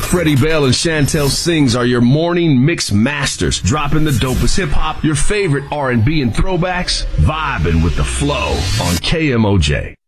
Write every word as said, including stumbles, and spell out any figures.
Freddie Bell and Chantel Sings are your morning mix masters, dropping the dopest hip-hop, your favorite R and B and throwbacks, vibing with the flow on K M O J.